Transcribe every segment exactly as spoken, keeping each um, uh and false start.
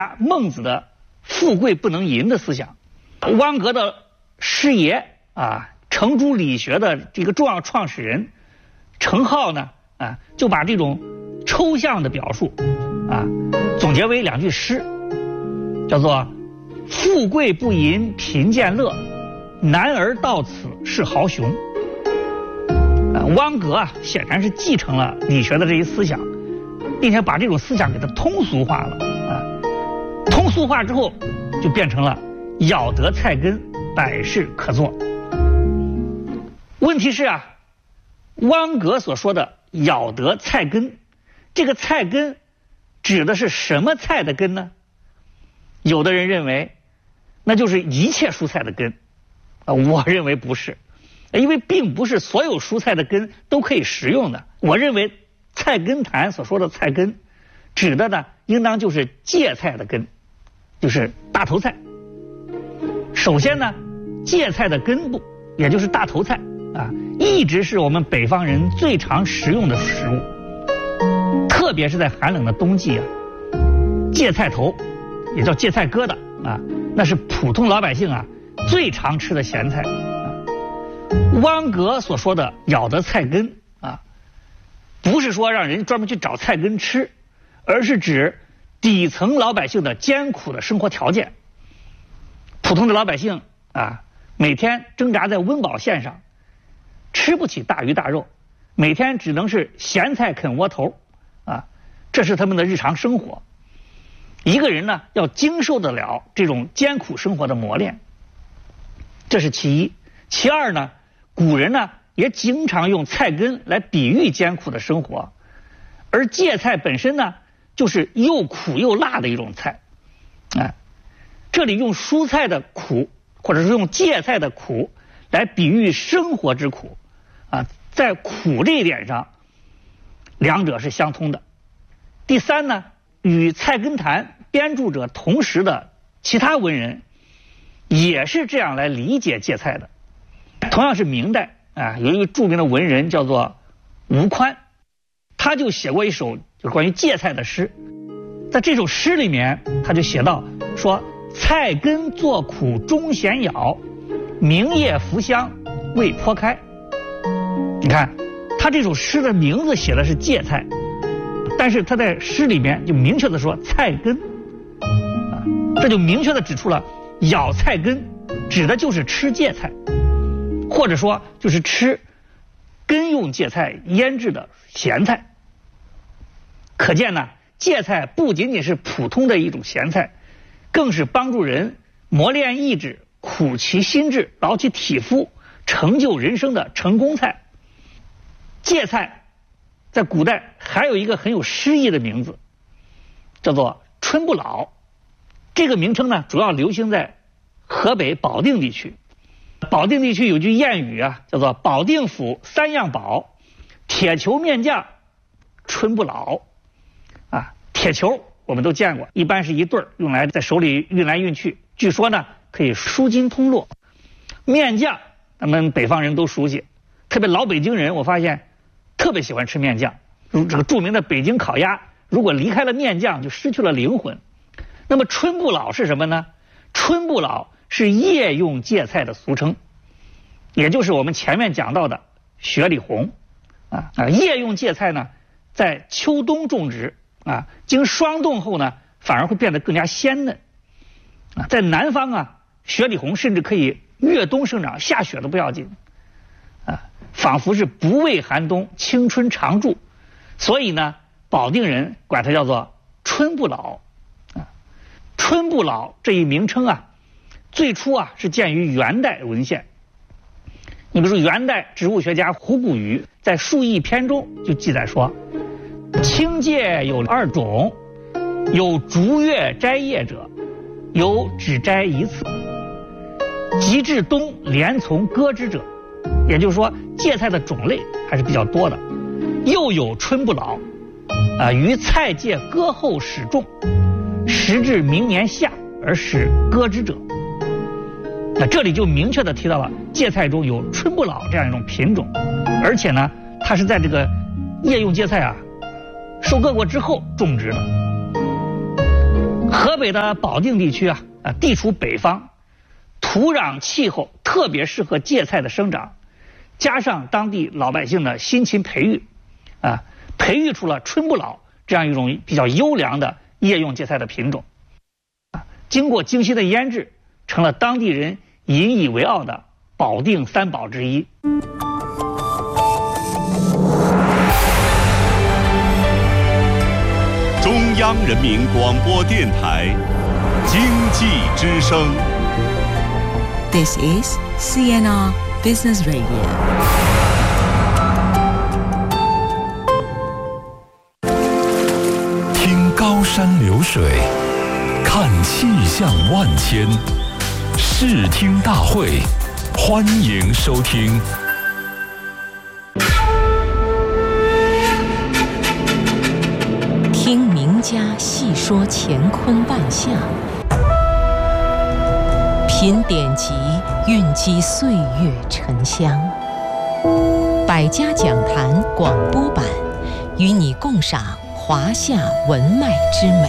孟子的富贵不能淫的思想。汪格的师爷啊，程朱理学的这个重要创始人程颢呢啊，就把这种抽象的表述啊总结为两句诗，叫做“富贵不淫贫贱乐，男儿到此是豪雄”。啊，汪格啊，显然是继承了理学的这一思想，并且把这种思想给它通俗化了啊。通俗化之后，就变成了“咬得菜根，百事可做”。问题是啊，汪格所说的“咬得菜根”，这个菜根指的是什么菜的根呢？有的人认为，那就是一切蔬菜的根，啊，我认为不是。因为并不是所有蔬菜的根都可以食用的。我认为菜根谭所说的菜根，指的呢应当就是芥菜的根，就是大头菜。首先呢，芥菜的根部，也就是大头菜啊，一直是我们北方人最常食用的食物。特别是在寒冷的冬季啊，芥菜头也叫芥菜疙瘩啊，那是普通老百姓啊最常吃的咸菜。汪格所说的咬得菜根啊，不是说让人专门去找菜根吃，而是指底层老百姓的艰苦的生活条件。普通的老百姓啊，每天挣扎在温饱线上，吃不起大鱼大肉，每天只能是咸菜啃窝头啊，这是他们的日常生活。一个人呢，要经受得了这种艰苦生活的磨练，这是其一。其二呢，古人呢也经常用菜根来比喻艰苦的生活，而芥菜本身呢就是又苦又辣的一种菜，哎，这里用蔬菜的苦，或者是用芥菜的苦来比喻生活之苦，啊，在苦这一点上，两者是相通的。第三呢，与菜根谭编著者同时的其他文人，也是这样来理解芥菜的。同样是明代啊，有一个著名的文人叫做吴宽，他就写过一首就是关于芥菜的诗。在这首诗里面，他就写到说：“菜根作苦终咸咬，明叶浮香未剖开。”你看，他这首诗的名字写的是芥菜，但是他在诗里面就明确的说菜根，啊，这就明确的指出了咬菜根指的就是吃芥菜。或者说就是吃根用芥菜腌制的咸菜。可见呢，芥菜不仅仅是普通的一种咸菜，更是帮助人磨练意志、苦其心志、劳其体肤、成就人生的成功菜。芥菜在古代还有一个很有诗意的名字，叫做春不老。这个名称呢，主要流行在河北保定地区。保定地区有句谚语啊，叫做“保定府三样宝，铁球面酱，春不老”。啊，铁球我们都见过，一般是一对儿，用来在手里运来运去。据说呢，可以舒筋通络。面酱，咱们北方人都熟悉，特别老北京人，我发现特别喜欢吃面酱。如这个著名的北京烤鸭，如果离开了面酱，就失去了灵魂。那么春不老是什么呢？春不老是叶用芥菜的俗称，也就是我们前面讲到的雪里红啊啊。叶用芥菜呢，在秋冬种植啊，经霜冻后呢，反而会变得更加鲜嫩啊。在南方啊，雪里红甚至可以越冬生长，下雪都不要紧啊，仿佛是不畏寒冬，青春常驻。所以呢，保定人管它叫做春不老啊。春不老这一名称啊，最初啊是见于元代文献。你比如说元代植物学家胡古禹在《树异篇》中就记载说，青芥有二种，有逐月摘叶者，有只摘一次，及至冬连从割之者。也就是说，芥菜的种类还是比较多的。又有春不老啊，于菜芥割后始种，时至明年夏而使割之者。那这里就明确的提到了芥菜中有春不老这样一种品种，而且呢，它是在这个叶用芥菜啊收割过之后种植的。 河北的保定地区啊，啊地处北方，土壤气候特别适合芥菜的生长，加上当地老百姓的辛勤培育，啊，培育出了春不老这样一种比较优良的叶用芥菜的品种，啊，经过精心的腌制，成了当地人引以为傲的保定三宝之一。 中央人民广播电台经济之声。 This is C N R Business Radio。 听高山流水，看气象万千，视听大会，欢迎收听。 听名家细说乾坤万象，品典籍蕴积岁月沉香。百家讲坛广播版，与你共赏华夏文脉之美。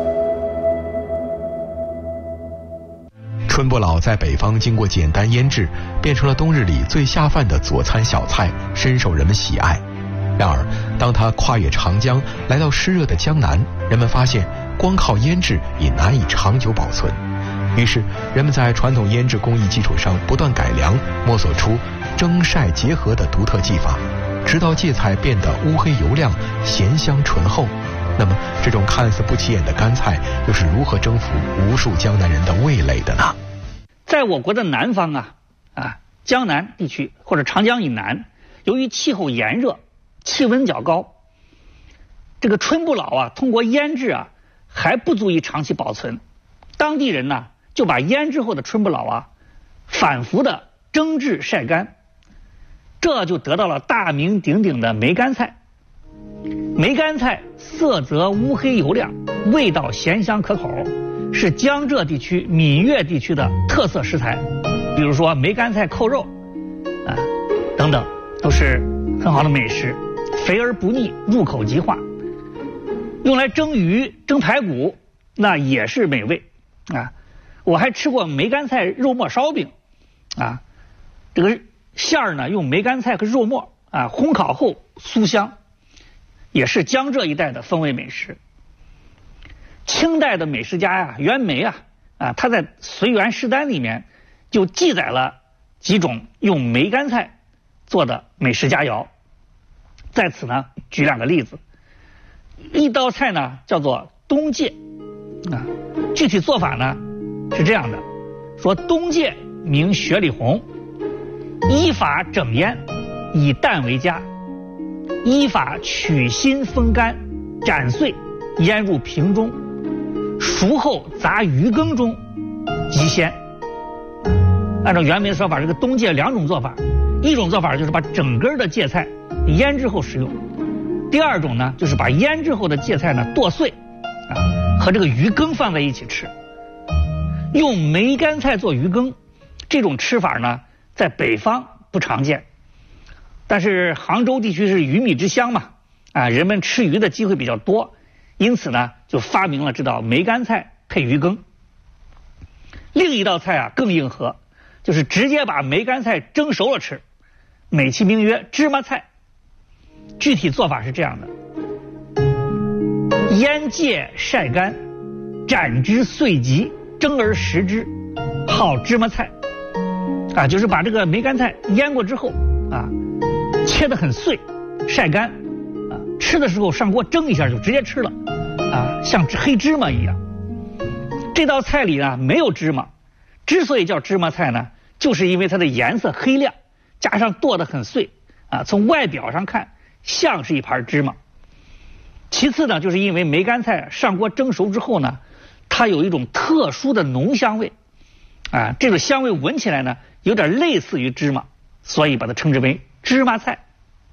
春不老在北方经过简单腌制，变成了冬日里最下饭的佐餐小菜，深受人们喜爱。然而，当它跨越长江来到湿热的江南，人们发现光靠腌制也难以长久保存。于是，人们在传统腌制工艺基础上不断改良，摸索出蒸晒结合的独特技法，直到芥菜变得乌黑油亮、咸香醇厚。那么，这种看似不起眼的干菜，又是如何征服无数江南人的味蕾的呢？ 在我国的南方啊，啊，江南地区或者长江以南，由于气候炎热，气温较高，这个春不老啊，通过腌制啊，还不足以长期保存。当地人呢，就把腌制后的春不老啊，反复的蒸制晒干，这就得到了大名鼎鼎的梅干菜。梅干菜色泽乌黑油亮，味道咸香可口，是江浙地区、闽粤地区的特色食材。比如说梅干菜扣肉啊等等，都是很好的美食，肥而不腻，入口即化。用来蒸鱼、蒸排骨，那也是美味啊。我还吃过梅干菜肉末烧饼啊，这个馅儿呢用梅干菜和肉末啊烘烤后酥香，也是江浙一带的风味美食。清代的美食家呀、啊、袁枚啊啊，他在《随园诗单》里面就记载了几种用梅干菜做的美食佳肴。在此呢，举两个例子。一道菜呢叫做冬芥啊，具体做法呢是这样的：说冬芥名雪里红，依法整腌，以淡为佳。依法取心风干，斩碎，腌入瓶中，熟后杂鱼羹中，即鲜。按照袁枚的说法，这个冬芥两种做法，一种做法就是把整根的芥菜腌制后食用，第二种呢就是把腌制后的芥菜呢剁碎啊，和这个鱼羹放在一起吃。用梅干菜做鱼羹，这种吃法呢在北方不常见，但是杭州地区是鱼米之乡嘛，啊，人们吃鱼的机会比较多，因此呢就发明了这道梅干菜配鱼羹。另一道菜啊更硬核，就是直接把梅干菜蒸熟了吃，美其名曰芝麻菜。具体做法是这样的：腌芥晒干，斩之碎棘，蒸而食之，号芝麻菜。啊，就是把这个梅干菜腌过之后啊，切得很碎，晒干啊，吃的时候上锅蒸一下就直接吃了啊，像黑芝麻一样。这道菜里呢没有芝麻，之所以叫芝麻菜呢，就是因为它的颜色黑亮，加上剁得很碎啊，从外表上看像是一盘芝麻。其次呢，就是因为梅干菜上锅蒸熟之后呢，它有一种特殊的浓香味啊，这种香味闻起来呢有点类似于芝麻，所以把它称之为芝麻菜。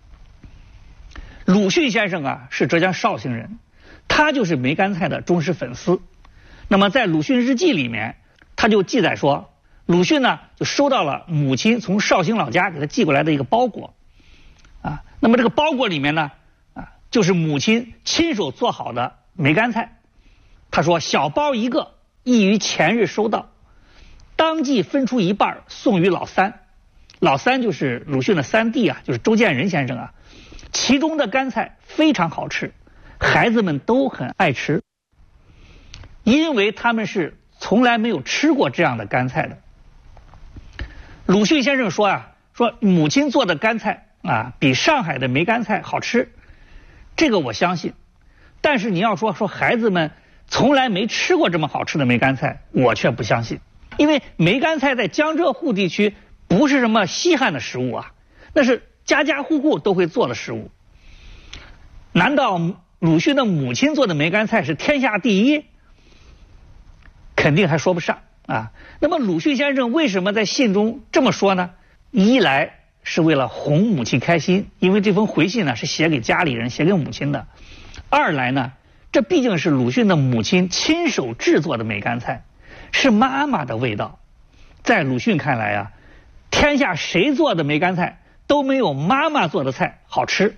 鲁迅先生啊是浙江绍兴人，他就是梅干菜的忠实粉丝。那么在鲁迅日记里面，他就记载说，鲁迅呢就收到了母亲从绍兴老家给他寄过来的一个包裹啊，那么这个包裹里面呢啊就是母亲亲手做好的梅干菜他说：“小包一个，亦于前日收到，当即分出一半送于老三。”老三就是鲁迅的三弟啊，就是周建人先生啊。其中的干菜非常好吃，孩子们都很爱吃，因为他们是从来没有吃过这样的干菜的。鲁迅先生说啊，说母亲做的干菜啊，比上海的梅干菜好吃，这个我相信。但是你要说说孩子们从来没吃过这么好吃的梅干菜，我却不相信。因为梅干菜在江浙沪地区不是什么稀罕的食物啊，那是家家户户都会做的食物。难道鲁迅的母亲做的梅干菜是天下第一？肯定还说不上啊。那么鲁迅先生为什么在信中这么说呢？一来是为了哄母亲开心，因为这封回信呢是写给家里人，写给母亲的。二来呢，这毕竟是鲁迅的母亲亲手制作的梅干菜，是妈妈的味道。在鲁迅看来啊，天下谁做的梅干菜都没有妈妈做的菜好吃。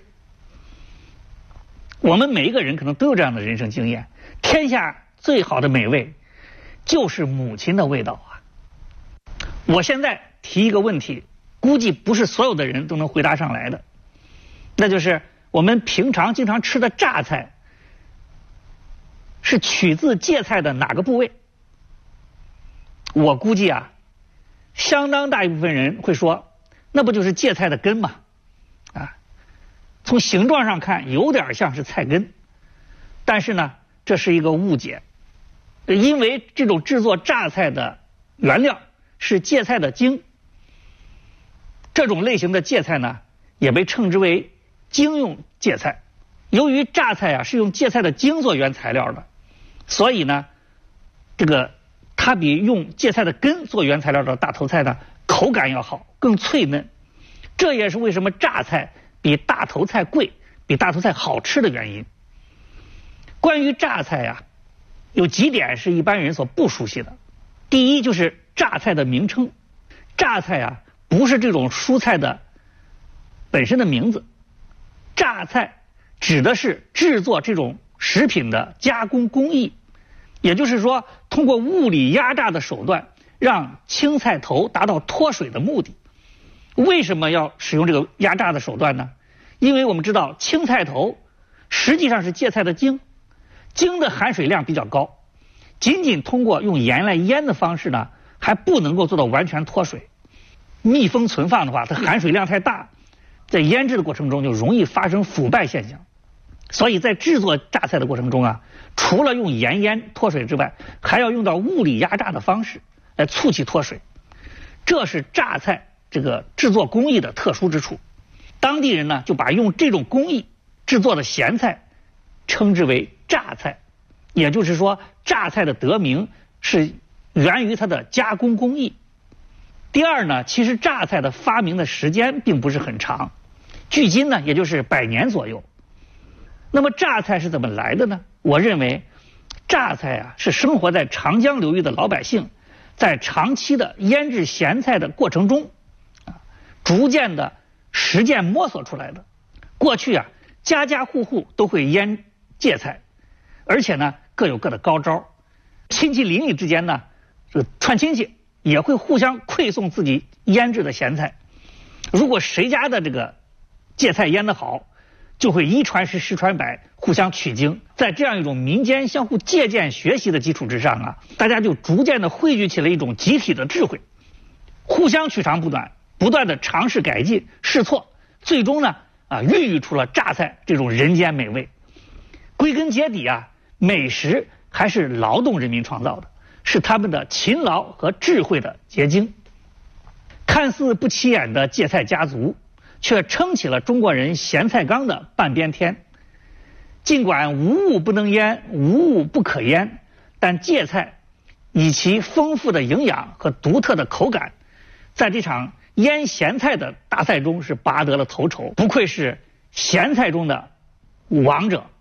我们每一个人可能都有这样的人生经验，天下最好的美味就是母亲的味道啊。我现在提一个问题，估计不是所有的人都能回答上来的，那就是我们平常经常吃的榨菜是取自芥菜的哪个部位？我估计啊，相当大一部分人会说，那不就是芥菜的根吗？啊，从形状上看有点像是菜根，但是呢，这是一个误解，因为这种制作榨菜的原料是芥菜的茎，这种类型的芥菜呢，也被称之为茎用芥菜。由于榨菜啊是用芥菜的茎做原材料的，所以呢，这个它比用芥菜的根做原材料的大头菜呢，口感要好，更脆嫩。这也是为什么榨菜比大头菜贵，比大头菜好吃的原因。关于榨菜呀、啊，有几点是一般人所不熟悉的。第一就是榨菜的名称，榨菜啊不是这种蔬菜的本身的名字，榨菜指的是制作这种食品的加工工艺，也就是说通过物理压榨的手段让青菜头达到脱水的目的。为什么要使用这个压榨的手段呢？因为我们知道青菜头实际上是芥菜的茎，茎的含水量比较高，仅仅通过用盐来腌的方式呢，还不能够做到完全脱水。密封存放的话，它含水量太大，在腌制的过程中就容易发生腐败现象。所以在制作榨菜的过程中啊，除了用盐腌脱水之外，还要用到物理压榨的方式来促其脱水。这是榨菜这个制作工艺的特殊之处。当地人呢就把用这种工艺制作的咸菜称之为榨菜，也就是说榨菜的得名是源于它的加工工艺。第二呢，其实榨菜的发明的时间并不是很长，距今呢也就是百年左右。那么榨菜是怎么来的呢？我认为榨菜啊是生活在长江流域的老百姓在长期的腌制咸菜的过程中啊，逐渐的实践摸索出来的。过去啊，家家户户都会腌芥菜，而且呢各有各的高招，亲戚邻里之间呢，这个串亲戚也会互相馈送自己腌制的咸菜。如果谁家的这个芥菜腌得好，就会一传十十传百，互相取经。在这样一种民间相互借鉴学习的基础之上啊，大家就逐渐的汇聚起了一种集体的智慧，互相取长补短，不断的尝试改进试错，最终呢啊孕育出了榨菜这种人间美味。归根结底啊，美食还是劳动人民创造的，是他们的勤劳和智慧的结晶。看似不起眼的芥菜家族，却撑起了中国人咸菜缸的半边天。尽管无物不能腌，无物不可腌，但芥菜以其丰富的营养和独特的口感，在这场腌咸菜的大赛中是拔得了头筹，不愧是咸菜中的王者。